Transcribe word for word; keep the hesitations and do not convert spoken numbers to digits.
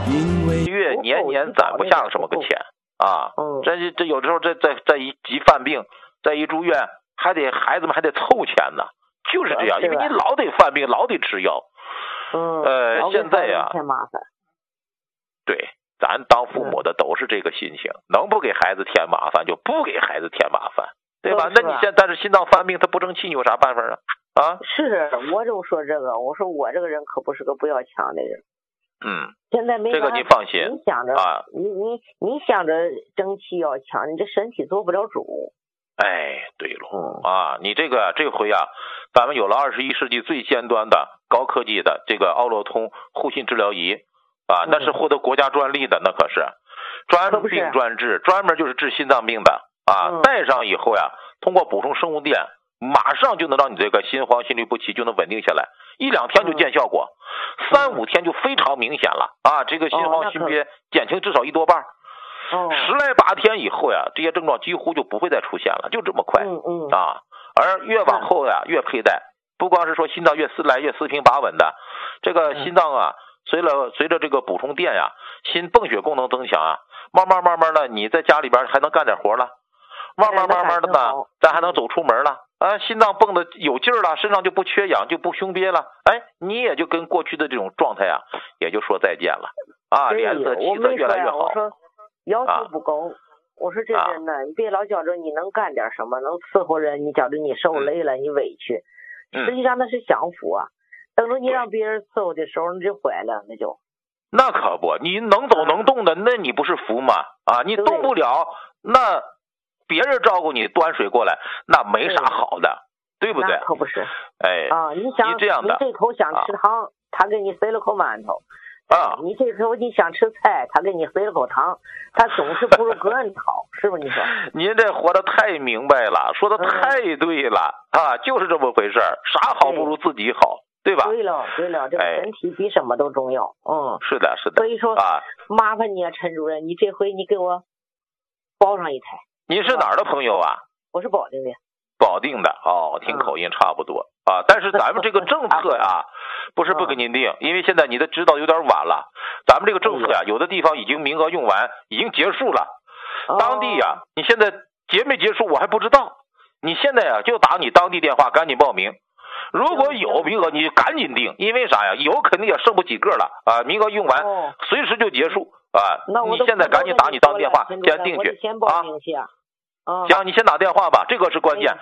月年年攒不下什么个钱啊。这这有的时候这这这一急犯病，再一住院，还得孩子们还得凑钱呢，就是这样，因为你老得犯病，老得吃药。 嗯， 呃，现在呀， 太麻烦。 对，咱当父母的都是这个心情，能不给孩子添麻烦就不给孩子添麻烦，对吧？那你现在但是心脏犯病，他不争气，你有啥办法啊？啊， 是，我就说这个，我说我这个人可不是个不要强的人。 嗯， 现在没这个你放心， 你想着啊， 你你你想着争气要强，你这身体做不了主。 哎，对了，嗯、啊，你这个这回啊，咱们有了二十一世纪最尖端的高科技的这个奥洛通护心治疗仪啊，那是获得国家专利的，那可是专病专治，专门就是治心脏病的啊。戴、嗯、上以后呀，通过补充生物电，马上就能让你这个心慌、心律不齐就能稳定下来，一两天就见效果，嗯、三五天就非常明显了啊！这个心慌、心憋减轻至少一多半。 哦， 十来八天以后呀，这些症状几乎就不会再出现了，就这么快。 嗯嗯啊，而越往后呀，越佩戴，不光是说心脏越四来越四平八稳的，这个心脏啊，随着随着这个补充电呀，心泵血功能增强啊，慢慢慢慢的，你在家里边还能干点活了，慢慢慢慢的呢，咱还能走出门了啊，心脏泵的有劲儿了，身上就不缺氧，就不胸憋了，哎，你也就跟过去的这种状态呀，也就说再见了啊，脸色气色越来越好。 要求不高，啊、我说这人呢，啊、你别老觉着你能干点什么，能伺候人，你觉着你受累了，嗯、你委屈，实际上那是享福啊。等着你让别人伺候的时候，你就坏了，那就。 那可不，你能走能动的，那你不是福吗？啊，你动不了，那别人照顾你端水过来，那没啥好的，对不对？ 那可不是。 哎， 啊，你想你这样的， 你这口想吃糖，啊、他给你塞了口馒头。 啊， 你这时候你想吃菜，他给你塞了口糖，他总是不如个人好，是不是？你说， 您这活得太明白了，说的太对了、嗯、啊，就是这么回事儿，啥好不如自己好，对吧？ 对了，对了，这个身体比什么都重要，哎、嗯， 是的，是的。 所以说啊，麻烦你啊，陈主任，你这回你给我包上一台。 你是哪儿的朋友啊？ 我是保定的。 保定的哦，听口音差不多、嗯、啊，但是咱们这个政策呀、啊。不是不给您定，因为现在你的知道有点晚了。咱们这个政策呀，有的地方已经名额用完，已经结束了。当地呀，你现在结没结束我还不知道。你现在呀就打你当地电话，赶紧报名。如果有名额，你就赶紧定，因为啥呀？有肯定也剩不几个了啊，名额用完，随时就结束啊。你现在赶紧打你当地电话，先定去啊。行，你先打电话吧，这个是关键。